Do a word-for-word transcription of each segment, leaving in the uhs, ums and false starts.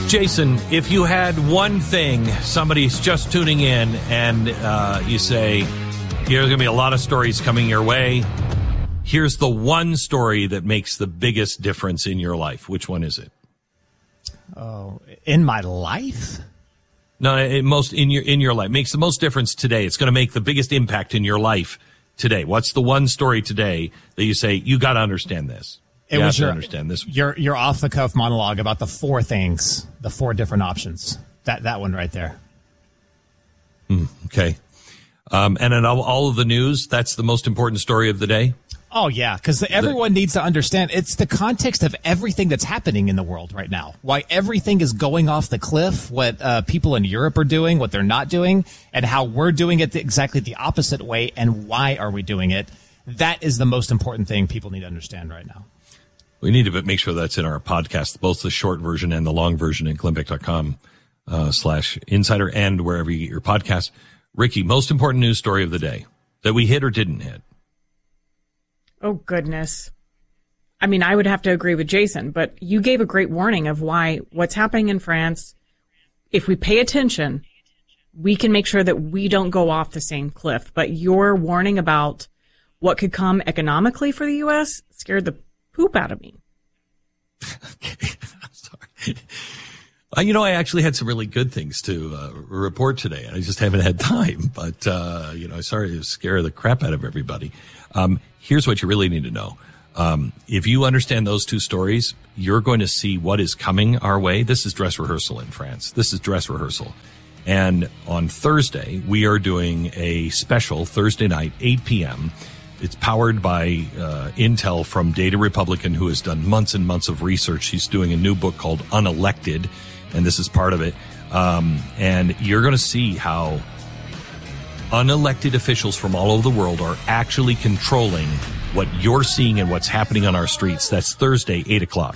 Jason, if you had one thing, somebody's just tuning in and uh, you say, there's going to be a lot of stories coming your way. Here's the one story that makes the biggest difference in your life. Which one is it? Oh, in my life? No, it most in your in your life. Makes the most difference today. It's going to make the biggest impact in your life today. What's the one story today that you say, you got to understand this? It you was have your, to understand this. Your, your off-the-cuff monologue about the four things, the four different options. That that one right there. Mm, okay. Um, and in all, all of the news, that's the most important story of the day? Oh, yeah, because everyone needs to understand it's the context of everything that's happening in the world right now. Why everything is going off the cliff, what uh, people in Europe are doing, what they're not doing, and how we're doing it exactly the opposite way, and why are we doing it. That is the most important thing people need to understand right now. We need to make sure that's in our podcast, both the short version and the long version at glenn beck dot com uh, slash insider and wherever you get your podcast. Ricky, most important news story of the day that we hit or didn't hit? Oh, goodness. I mean, I would have to agree with Jason, but you gave a great warning of why what's happening in France, if we pay attention, we can make sure that we don't go off the same cliff. But your warning about what could come economically for the U S scared the poop out of me. Okay, I'm sorry. Uh, you know, I actually had some really good things to uh, report today. I just haven't had time. But, uh, you know, sorry to scare the crap out of everybody. Um, here's what you really need to know. Um, if you understand those two stories, you're going to see what is coming our way. This is dress rehearsal in France. This is dress rehearsal. And on Thursday, we are doing a special Thursday night, eight p.m., It's powered by uh, intel from Data Republican, who has done months and months of research. He's doing a new book called Unelected, and this is part of it. Um, and you're going to see how unelected officials from all over the world are actually controlling what you're seeing and what's happening on our streets. That's Thursday, eight o'clock.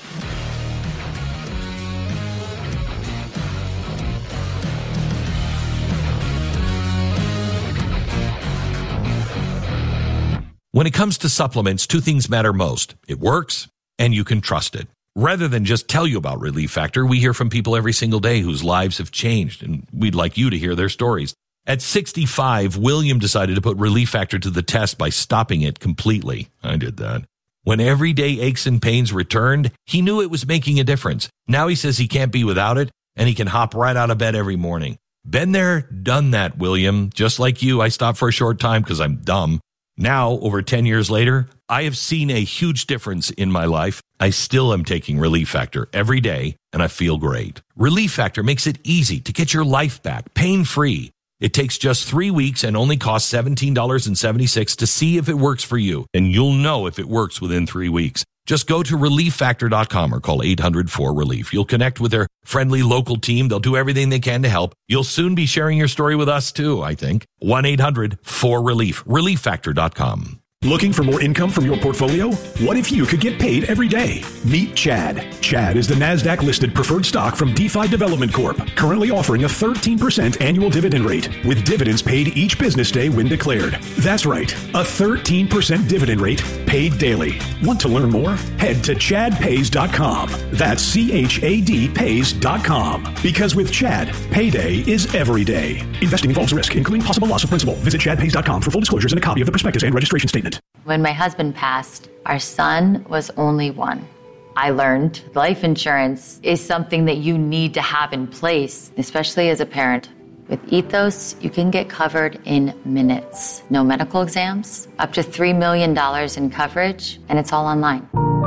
When it comes to supplements, two things matter most. It works, and you can trust it. Rather than just tell you about Relief Factor, we hear from people every single day whose lives have changed, and we'd like you to hear their stories. At sixty-five, William decided to put Relief Factor to the test by stopping it completely. I did that. When everyday aches and pains returned, he knew it was making a difference. Now he says he can't be without it, and he can hop right out of bed every morning. Been there, done that, William. Just like you, I stopped for a short time because I'm dumb. Now, over ten years later, I have seen a huge difference in my life. I still am taking Relief Factor every day, and I feel great. Relief Factor makes it easy to get your life back, pain-free. It takes just three weeks and only costs seventeen dollars and seventy-six cents to see if it works for you, and you'll know if it works within three weeks. Just go to relief factor dot com or call eight hundred four relief. You'll connect with their friendly local team. They'll do everything they can to help. You'll soon be sharing your story with us too, I think. one eight hundred four relief. relief factor dot com. Looking for more income from your portfolio? What if you could get paid every day? Meet Chad. Chad is the NASDAQ-listed preferred stock from DeFi Development Corp, currently offering a thirteen percent annual dividend rate, with dividends paid each business day when declared. That's right, a thirteen percent dividend rate paid daily. Want to learn more? Head to chad pays dot com. That's C H A D pays dot com. Because with Chad, payday is every day. Investing involves risk, including possible loss of principal. Visit chad pays dot com for full disclosures and a copy of the prospectus and registration statement. When my husband passed, our son was only one. I learned life insurance is something that you need to have in place, especially as a parent. With Ethos, you can get covered in minutes. No medical exams, up to three million dollars in coverage, and it's all online.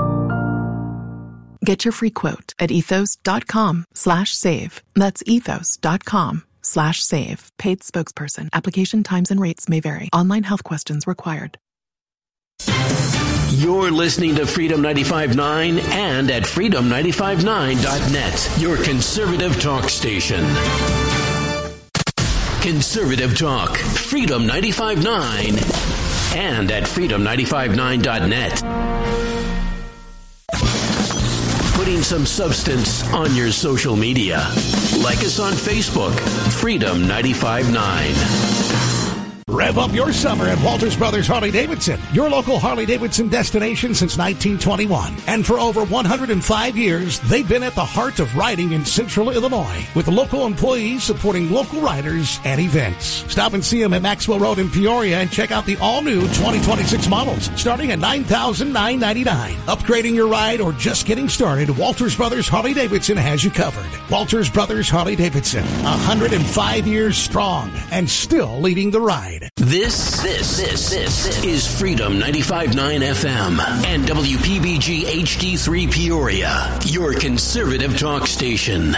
Get your free quote at ethos dot com slash save. That's ethos dot com slash save. Paid spokesperson. Application times and rates may vary. Online health questions required. You're listening to Freedom ninety-five point nine and at freedom nine five nine dot net, your conservative talk station. Conservative talk, Freedom ninety-five point nine and at freedom nine five nine dot net. Putting some substance on your social media. Like us on Facebook, Freedom ninety-five point nine. Rev up your summer at Walters Brothers Harley-Davidson, your local Harley-Davidson destination since nineteen twenty-one. And for over one hundred five years, they've been at the heart of riding in Central Illinois, with local employees supporting local riders and events. Stop and see them at Maxwell Road in Peoria and check out the all-new twenty twenty-six models, starting at nine thousand nine hundred ninety-nine dollars. Upgrading your ride or just getting started, Walters Brothers Harley-Davidson has you covered. Walters Brothers Harley-Davidson, one hundred five years strong and still leading the ride. This, this, this, this is Freedom ninety-five point nine F M and W P B G H D three Peoria, your conservative talk station.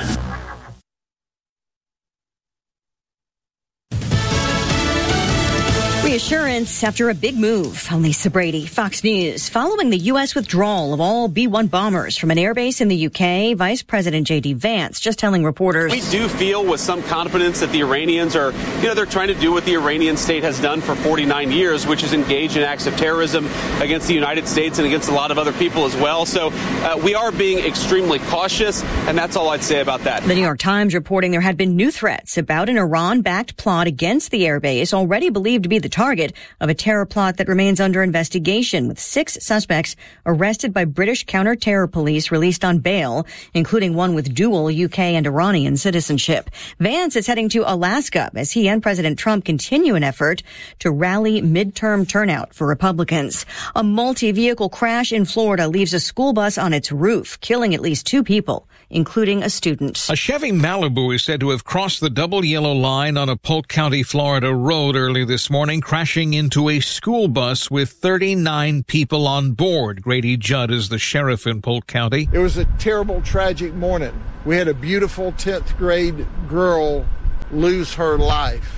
Reassurance after a big move. I'm Lisa Brady, Fox News. Following the U S withdrawal of all B one bombers from an airbase in the U K, Vice President J D Vance just telling reporters, we do feel with some confidence that the Iranians are, you know, they're trying to do what the Iranian state has done for forty-nine years, which is engage in acts of terrorism against the United States and against a lot of other people as well. So uh, we are being extremely cautious, and that's all I'd say about that. The New York Times reporting there had been new threats about an Iran-backed plot against the airbase, already believed to be the target of a terror plot that remains under investigation, with six suspects arrested by British counter-terror police released on bail, including one with dual U K and Iranian citizenship. Vance is heading to Alaska as he and President Trump continue an effort to rally midterm turnout for Republicans. A multi-vehicle crash in Florida leaves a school bus on its roof, killing at least two people, including a student. A Chevy Malibu is said to have crossed the double yellow line on a Polk County, Florida road early this morning, crashing into a school bus with thirty-nine people on board. Grady Judd is the sheriff in Polk County. It was a terrible, tragic morning. We had a beautiful tenth grade girl lose her life.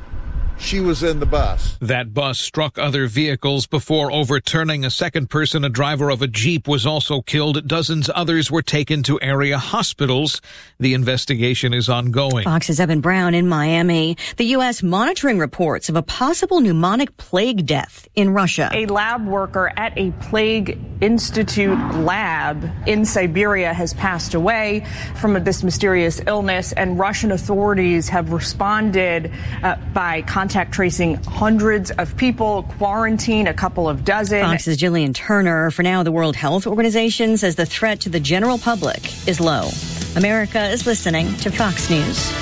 She was in the bus. That bus struck other vehicles before overturning a second person. A driver of a Jeep was also killed. Dozens others were taken to area hospitals. The investigation is ongoing. Fox's Evan Brown in Miami. The U S monitoring reports of a possible pneumonic plague death in Russia. A lab worker at a plague institute lab in Siberia has passed away from this mysterious illness, and Russian authorities have responded uh, by contacting Contact tracing hundreds of people, quarantine a couple of dozen. Fox's Jillian Turner. For now, the World Health Organization says the threat to the general public is low. America is listening to Fox News.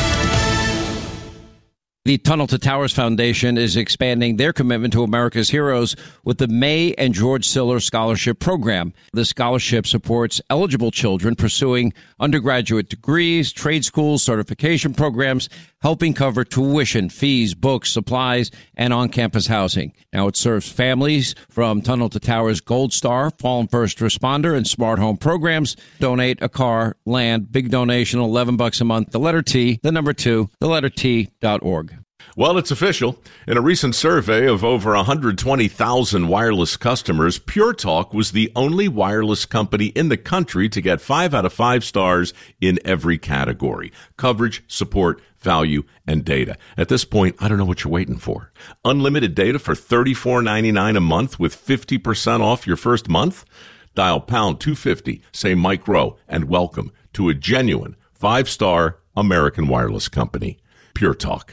The Tunnel to Towers Foundation is expanding their commitment to America's heroes with the May and George Siller Scholarship Program. The scholarship supports eligible children pursuing undergraduate degrees, trade schools, certification programs, helping cover tuition, fees, books, supplies, and on-campus housing. Now it serves families from Tunnel to Towers Gold Star, Fallen First Responder, and Smart Home programs. Donate a car, land, big donation, eleven bucks a month. The letter T, the number two, the letter T dot org. Well, it's official. In a recent survey of over one hundred twenty thousand wireless customers, Pure Talk was the only wireless company in the country to get five out of five stars in every category: coverage, support, value, and data. At this point, I don't know what you're waiting for. Unlimited data for thirty-four ninety-nine a month with fifty percent off your first month? Dial pound two fifty, say Mike Rowe, and welcome to a genuine five-star American wireless company. Pure Talk.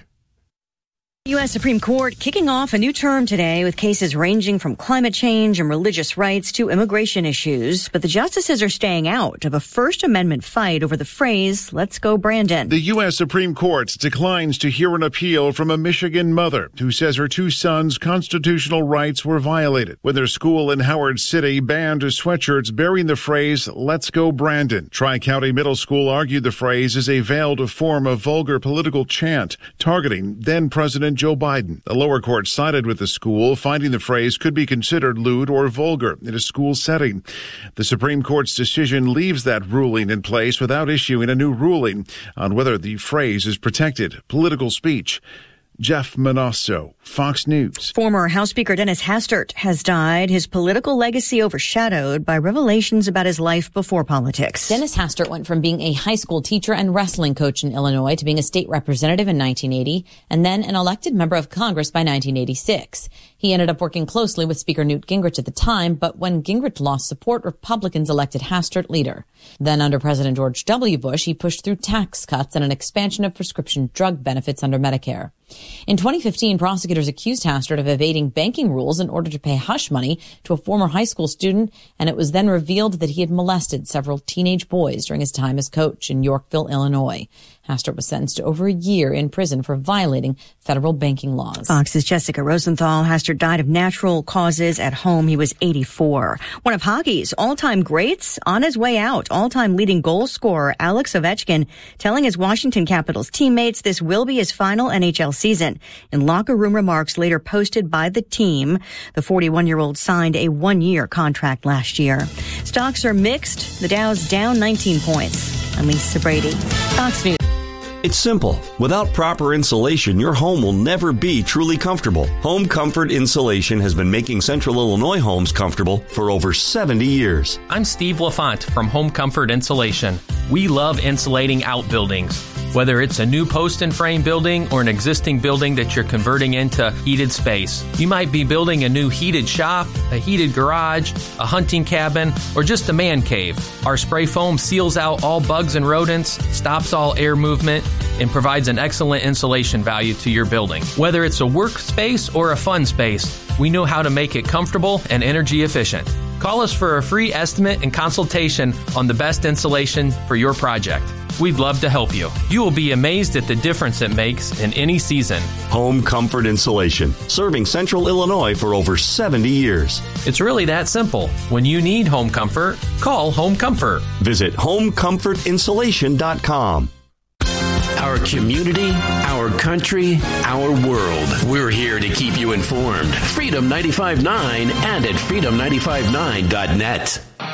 U S Supreme Court kicking off a new term today with cases ranging from climate change and religious rights to immigration issues. But the justices are staying out of a First Amendment fight over the phrase, "Let's go, Brandon." The U S Supreme Court declines to hear an appeal from a Michigan mother who says her two sons' constitutional rights were violated when their school in Howard City banned sweatshirts bearing the phrase, "Let's go, Brandon." Tri-County Middle School argued the phrase is a veiled form of vulgar political chant targeting then-President Joe Biden. The lower court sided with the school, finding the phrase could be considered lewd or vulgar in a school setting. The Supreme Court's decision leaves that ruling in place without issuing a new ruling on whether the phrase is protected political speech. Jeff Manasso, Fox News. Former House Speaker Dennis Hastert has died, his political legacy overshadowed by revelations about his life before politics. Dennis Hastert went from being a high school teacher and wrestling coach in Illinois to being a state representative in nineteen eighty and then an elected member of Congress by nineteen eighty-six. He ended up working closely with Speaker Newt Gingrich at the time, but when Gingrich lost support, Republicans elected Hastert leader. Then under President George W. Bush, he pushed through tax cuts and an expansion of prescription drug benefits under Medicare. In twenty fifteen, prosecutors accused Hastert of evading banking rules in order to pay hush money to a former high school student, and it was then revealed that he had molested several teenage boys during his time as coach in Yorkville, Illinois. Hastert was sentenced to over a year in prison for violating federal banking laws. Fox's Jessica Rosenthal. Hastert died of natural causes at home. He was eighty-four. One of hockey's all-time greats on his way out. All-time leading goal scorer Alex Ovechkin telling his Washington Capitals teammates this will be his final N H L season. In locker room remarks later posted by the team, the forty-one-year-old signed a one-year contract last year. Stocks are mixed. The Dow's down nineteen points. I'm Lisa Brady, Fox News. It's simple. Without proper insulation, your home will never be truly comfortable. Home Comfort Insulation has been making Central Illinois homes comfortable for over seventy years. I'm Steve LaFont from Home Comfort Insulation. We love insulating outbuildings. Whether it's a new post and frame building or an existing building that you're converting into heated space. You might be building a new heated shop, a heated garage, a hunting cabin, or just a man cave. Our spray foam seals out all bugs and rodents, stops all air movement, and provides an excellent insulation value to your building. Whether it's a workspace or a fun space, we know how to make it comfortable and energy efficient. Call us for a free estimate and consultation on the best insulation for your project. We'd love to help you. You will be amazed at the difference it makes in any season. Home Comfort Insulation, serving Central Illinois for over seventy years. It's really that simple. When you need home comfort, call Home Comfort. Visit home comfort insulation dot com. Our community, our country, our world. We're here to keep you informed. Freedom ninety-five point nine and at freedom ninety-five point nine dot net.